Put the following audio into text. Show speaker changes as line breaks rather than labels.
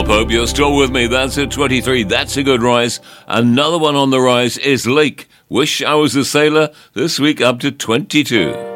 Well, Pope, you're still with me. That's at 23. That's a good rise. Another one on the rise is Lake. Wish I Was a Sailor. This week up to 22.